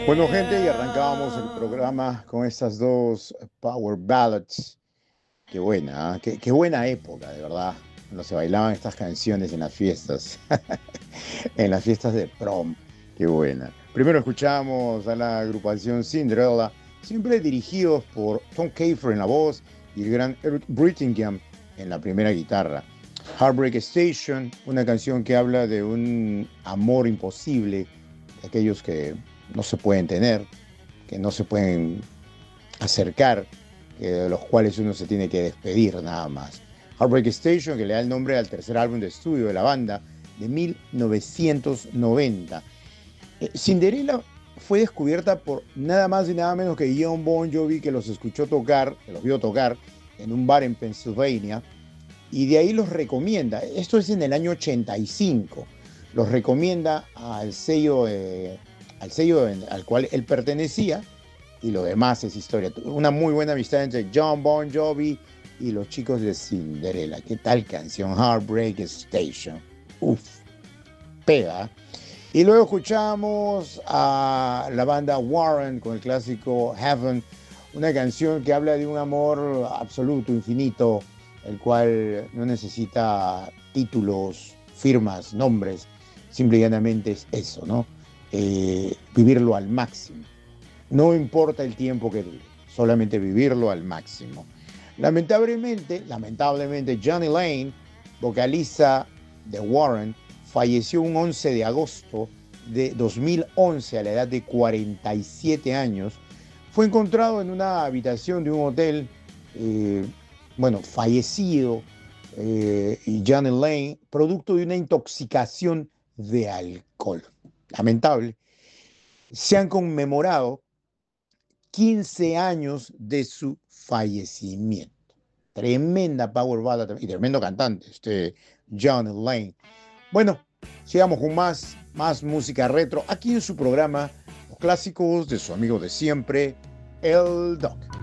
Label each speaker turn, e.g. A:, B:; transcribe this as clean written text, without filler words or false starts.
A: Bueno, gente, y arrancábamos el programa con estas dos Power Ballads. Qué buena, ¿ah? Qué buena época, de verdad, cuando se bailaban estas canciones en las fiestas, en las fiestas de prom. Qué buena. Primero escuchamos a la agrupación Cinderella, siempre dirigidos por Tom Keifer en la voz y el gran Eric Brittingham en la primera guitarra. Heartbreak Station, una canción que habla de un amor imposible, de aquellos que no se pueden tener, que no se pueden acercar, de los cuales uno se tiene que despedir nada más. Heartbreak Station, que le da el nombre al tercer álbum de estudio de la banda, de 1990. Cinderella fue descubierta por nada más y nada menos que John Bon Jovi, que los escuchó tocar, que los vio tocar en un bar en Pennsylvania, y de ahí los recomienda. Esto es en el año 85. Los recomienda al sello al cual él pertenecía, y lo demás es historia. Una muy buena amistad entre John Bon Jovi y los chicos de Cinderella. ¿Qué tal canción? Heartbreak Station. Uf, pega. Y luego escuchamos a la banda Warren con el clásico Heaven, una canción que habla de un amor absoluto, infinito, el cual no necesita títulos, firmas, nombres, simple y llanamente es eso, ¿no? Vivirlo al máximo. No importa el tiempo que dure, solamente vivirlo al máximo. Lamentablemente, Johnny Lane, vocalista de Warren, falleció un 11 de agosto de 2011 a la edad de 47 años. Fue encontrado en una habitación de un hotel, fallecido, y Johnny Lane, producto de una intoxicación de alcohol. Lamentable. Se han conmemorado 15 años de su fallecimiento. Tremenda power ballad y tremendo cantante, Johnny Lane. Bueno, sigamos con más música retro aquí en su programa, los clásicos de su amigo de siempre, el Doc.